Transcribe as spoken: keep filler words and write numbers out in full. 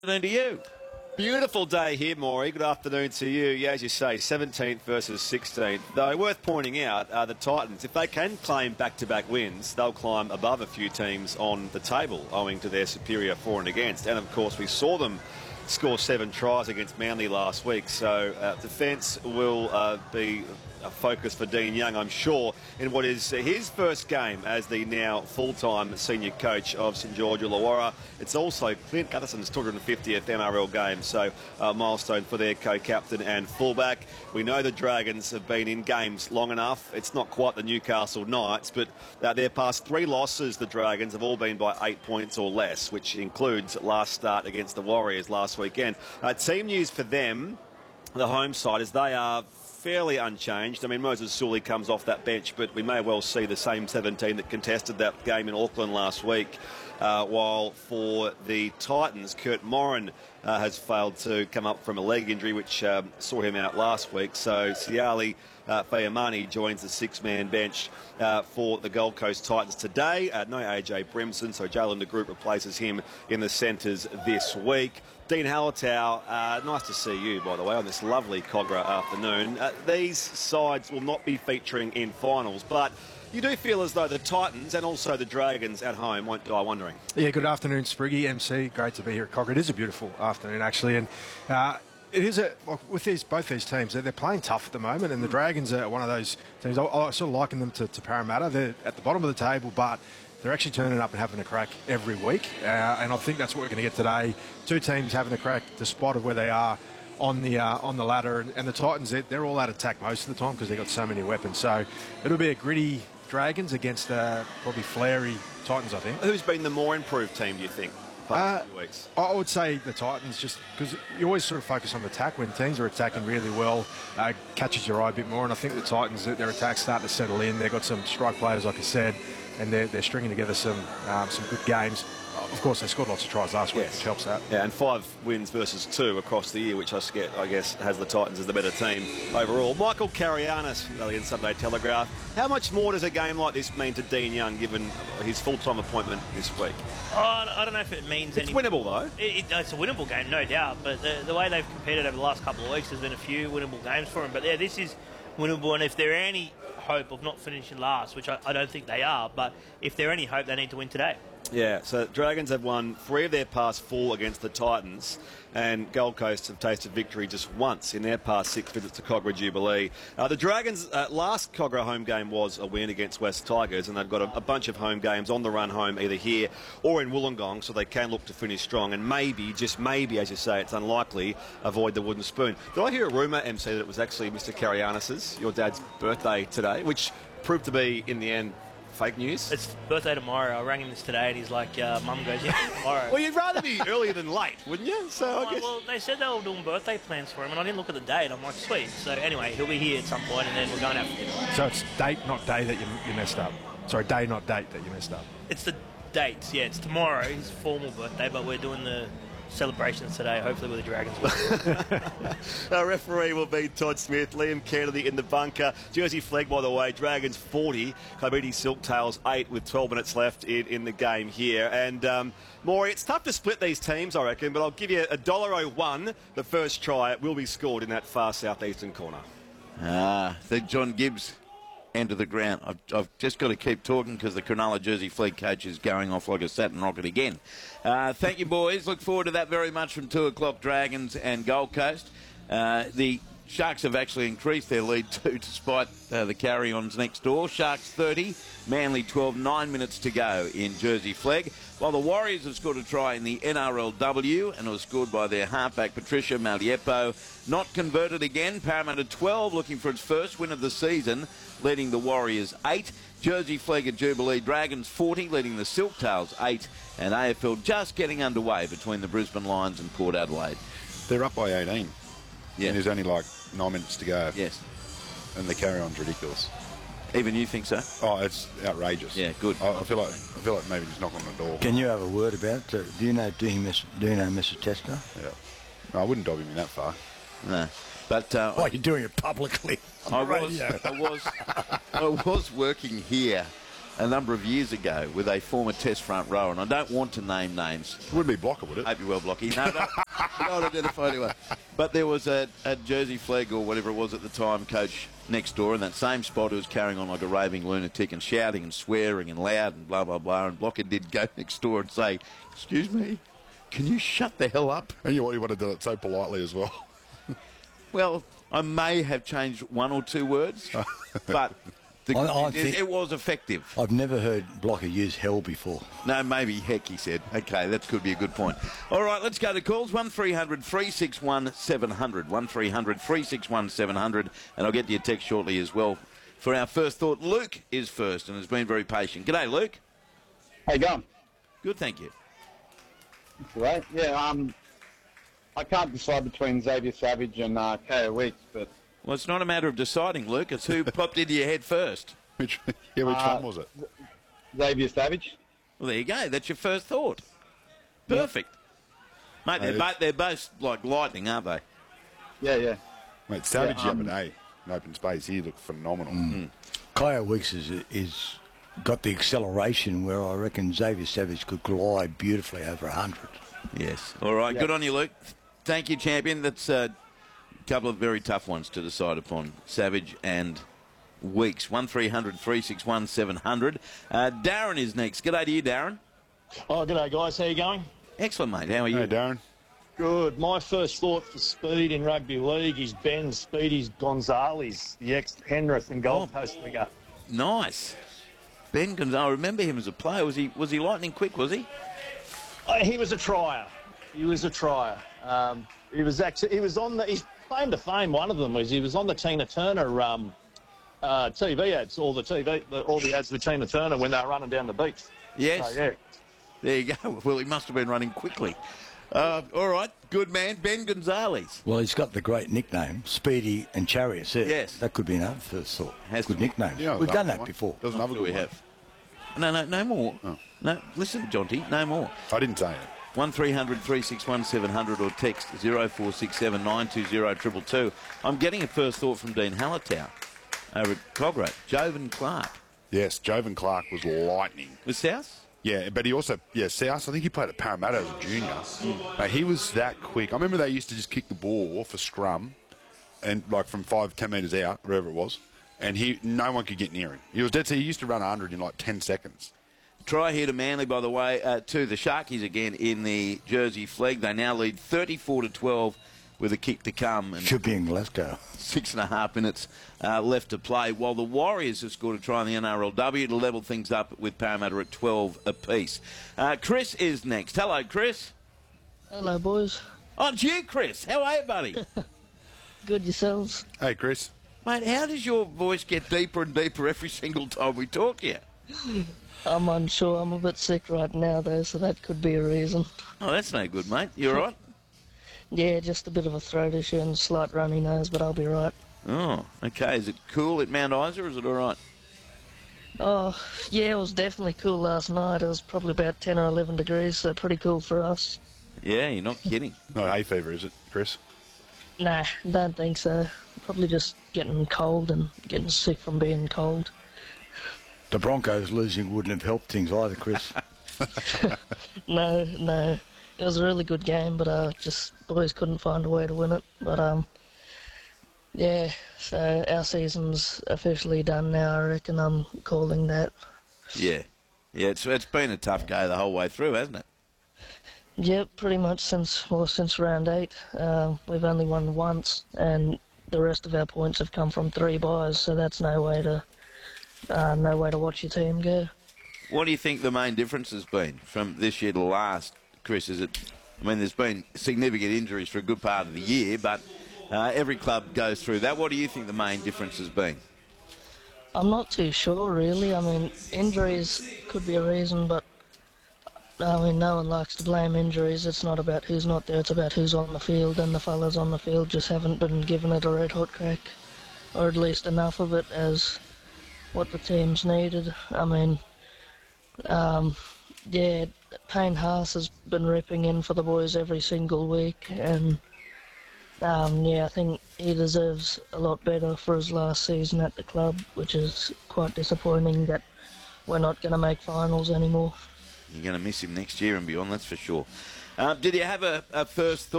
Afternoon to you. Beautiful day here, Maury. Good afternoon to you. Yeah, as you say, seventeenth versus sixteenth. Though worth pointing out, uh, the Titans, if they can claim back-to-back wins, they'll climb above a few teams on the table owing to their superior for and against. And, of course, we saw them score seven tries against Manly last week. So uh, defence will uh, be a focus for Dean Young, I'm sure, in what is his first game as the now full-time senior coach of St George Illawarra. It's also Clint Gutherson's two hundred fiftieth M R L game, so a milestone for their co-captain and fullback. We know the Dragons have been in games long enough. It's not quite the Newcastle Knights, but uh, their past three losses, the Dragons, have all been by eight points or less, which includes last start against the Warriors last weekend. Uh, team news for them, the home side, is they are fairly unchanged. I mean, Moses Sully comes off that bench, but we may well see the same seventeen that contested that game in Auckland last week. Uh, while for the Titans, Kurt Morin uh, has failed to come up from a leg injury, which um, saw him out last week. So Siali uh, Fayamani joins the six-man bench uh, for the Gold Coast Titans today. Uh, no A J Brimson, so Jalen de Groot replaces him in the centres this week. Dean Hallertau, uh, nice to see you, by the way, on this lovely Cogra afternoon. Uh, these sides will not be featuring in finals, but you do feel as though the Titans and also the Dragons at home won't die wondering. Yeah, good afternoon, Spriggy, M C. Great to be here at Cogra. It is a beautiful afternoon, actually, and uh, it is a like, with these both these teams. They're, they're playing tough at the moment, and the Dragons are one of those teams. I, I sort of liken them to, to Parramatta. They're at the bottom of the table, but they're actually turning up and having a crack every week, uh, and I think that's what we're going to get today. Two teams having a crack, despite of where they are on the uh, on the ladder, and, and the Titans, they're, they're all out of attack most of the time because they've got so many weapons. So it'll be a gritty Dragons against uh, probably flary Titans, I think. Who's been the more improved team, do you think, past few weeks? I would say the Titans, just because you always sort of focus on the attack. When teams are attacking really well, uh, catches your eye a bit more, and I think the Titans, their attack's starting to settle in. They've got some strike players, like I said, and they're, they're stringing together some um, some good games. Of course, they scored lots of tries last week, yes, which helps that. Yeah, and five wins versus two across the year, which I guess has the Titans as the better team overall. Michael Carianis, Valiant Sunday Telegraph. How much more does a game like this mean to Dean Young, given his full-time appointment this week? Oh, I don't know if it means It's any... winnable, though. It, it, it's a winnable game, no doubt, but the, the way they've competed over the last couple of weeks, there's been a few winnable games for him. But yeah, this is winnable, and if there are any hope of not finishing last, which I, I don't think they are, but if there are any hope, they need to win today. Yeah, so Dragons have won three of their past four against the Titans, and Gold Coast have tasted victory just once in their past six visits to Cogra Jubilee. Uh, the Dragons' uh, last Cogra home game was a win against West Tigers, and they've got a, a bunch of home games on the run home, either here or in Wollongong, so they can look to finish strong, and maybe, just maybe, as you say, it's unlikely, avoid the wooden spoon. Did I hear a rumour, M C, that it was actually Mister Carianis's, your dad's birthday today, which proved to be, in the end, fake news? It's birthday tomorrow. I rang him this today and he's like, uh, Mum goes, yeah, tomorrow. Well, you'd rather be earlier than late, wouldn't you? So I Oh, guess... well, they said they were doing birthday plans for him and I didn't look at the date. I'm like, sweet. So anyway, he'll be here at some point and then we're going out for dinner. So it's date, not day that you, you messed up. Sorry, day, not date that you messed up. It's the dates, yeah. It's tomorrow, his formal birthday, but we're doing the celebrations today, hopefully with the Dragons. Our referee will be Todd Smith, Liam Kennedy in the bunker. Jersey flag, by the way, Dragons forty, Coyote Silktails eight with twelve minutes left in, in the game here. And, um, Maury, it's tough to split these teams, I reckon, but I'll give you a one dollar oh one. The first try will be scored in that far southeastern corner. Ah, the John Gibbs end of the ground. I've, I've just got to keep talking because the Cronulla Jersey Fleet coach is going off like a Saturn rocket again. Uh, thank you, boys. Look forward to that very much from two o'clock, Dragons and Gold Coast. Uh, the Sharks have actually increased their lead too, despite uh, the carry-ons next door. Sharks thirty, Manly twelve, nine minutes to go in Jersey Flag. While the Warriors have scored a try in the N R L W, and it was scored by their halfback Patricia Maliepo. Not converted again. Parramatta twelve, looking for its first win of the season, leading the Warriors eight. Jersey Flag at Jubilee, Dragons forty, leading the Silktails eight. And A F L just getting underway between the Brisbane Lions and Port Adelaide. They're up by eighteen. Yeah. And there's only like nine minutes to go. Yes. And the carry-on's ridiculous. Even you think so? Oh, it's outrageous. Yeah, good. I, I feel like I feel like maybe just knock on the door. Can you have a word about it? Do you know do you, miss, do you know Mister Tester? Yeah. No, I wouldn't dog him in that far. No. But uh, Why are you doing it publicly? I was, I was, I was working here a number of years ago with a former Test front rower, and I don't want to name names. It wouldn't be Blocker, would it? Hope you're well, Blocky. No, no, I don't identify anyone. But there was a, a Jersey Flegg or whatever it was at the time, coach next door in that same spot who was carrying on like a raving lunatic and shouting and swearing and loud and blah, blah, blah. And Blocker did go next door and say, excuse me, can you shut the hell up? And you, you want to do it so politely as well. Well, I may have changed one or two words, but the, I- I it, think- it was effective. I've never heard Blocker use hell before. No, maybe heck, he said. Okay, that could be a good point. All right, let's go to calls. one three hundred three six one seven hundred. one three hundred three six one seven hundred. And I'll get to your text shortly as well. For our first thought, Luke is first and has been very patient. G'day, Luke. How you going? Good, thank you. Right. Yeah. Um, I can't decide between Xavier Savage and uh, K O Weeks, but Well, it's not a matter of deciding, Luke. It's who popped into your head first. Which, yeah, which Uh, one was it? Xavier Savage. Well, there you go. That's your first thought. Perfect. Mate, they're, Uh, both, they're both like lightning, aren't they? Yeah, yeah. Mate, Savage yeah, um, the other day in open space, he looked phenomenal. Kyle Weeks is, is got the acceleration where I reckon Xavier Savage could glide beautifully over one hundred. Yes. All right. Good on you, Luke. Thank you, champion. That's a couple of very tough ones to decide upon. Savage and Weeks. one three hundred three six one seven hundred. Uh, Darren is next. G'day to you, Darren. Oh, g'day guys, how you going? Excellent, mate. How are you? Hey, Darren. Good. My first thought for speed in rugby league is Ben Speedy's Gonzalez, the ex-Penrith and Gold Oh. Coast winger. Nice. Ben Gonzalez. I remember him as a player. Was he was he lightning quick, was he? Uh, he was a trier. He was a trier. Um, he was actually he was on the his claim to fame. One of them was he was on the Tina Turner um, uh, T V ads, all the T V, the, all the ads with Tina Turner when they were running down the beach. Yes. So, yeah. There you go. Well, he must have been running quickly. Uh, all right. Good man. Ben Gonzalez. Well, he's got the great nickname, Speedy and Chariots. Yeah, Yes. That could be another first thought. Has Good to be. nicknames. Yeah, We've another done that one. before. There's another Do good we one. have? No, no, no more. Oh. No, listen, Jonty, no more. I didn't say it. one three hundred three six one seven hundred or text zero four six seven nine two zero two two two. I'm getting a first thought from Dean Hallertau over at Cograte. Jovan Clark. Yes, Jovan Clark was lightning. With South? Yeah, but he also, yeah, South, I think he played at Parramatta as a junior. But he was that quick. I remember they used to just kick the ball off a scrum and like from five, ten metres out, wherever it was, and he no one could get near him. He was dead set. He used to run one hundred in like ten seconds. Try here to Manly, by the way, uh, to the Sharkies again in the Jersey Flegg. They now lead thirty-four to twelve with a kick to come. And Should be in Glasgow. Six and a half minutes uh, left to play, while the Warriors have scored a try in the N R L W to level things up with Parramatta at twelve apiece. Uh, Chris is next. Hello, Chris. Hello, boys. Oh, it's you, Chris. How are you, buddy? Good yourselves? Hey, Chris. Mate, how does your voice get deeper and deeper every single time we talk to you? I'm unsure. I'm a bit sick right now, though, so that could be a reason. Oh, that's no good, mate. You all right? Yeah, just a bit of a throat issue and slight runny nose, but I'll be right. Oh, okay. Is it cool at Mount Isa, or is it all right? Oh, yeah, it was definitely cool last night. It was probably about ten or eleven degrees, so pretty cool for us. Yeah, you're not kidding. No hay fever, is it, Chris? Nah, don't think so. Probably just getting cold and getting sick from being cold. The Broncos losing wouldn't have helped things either, Chris. No, no. It was a really good game, but uh, just boys couldn't find a way to win it. But um, yeah. So our season's officially done now. I reckon I'm calling that. Yeah. Yeah, it's, it's been a tough go the whole way through, hasn't it? Yep, pretty much since well since round eight. Uh, we've only won once, and the rest of our points have come from three buys. So that's no way to uh, no way to watch your team go. What do you think the main difference has been from this year to last, Chris? Is it? I mean, there's been significant injuries for a good part of the year, but uh, every club goes through that. What do you think the main difference has been? I'm not too sure, really. I mean, injuries could be a reason, but I mean, no one likes to blame injuries. It's not about who's not there, it's about who's on the field, and the fellas on the field just haven't been given it a red-hot crack, or at least enough of it as what the team's needed. I mean, um, yeah, Payne Haas has been ripping in for the boys every single week, and um, yeah, I think he deserves a lot better for his last season at the club, which is quite disappointing that we're not going to make finals anymore. You're going to miss him next year and beyond, that's for sure. Um, did you have a, a first thought?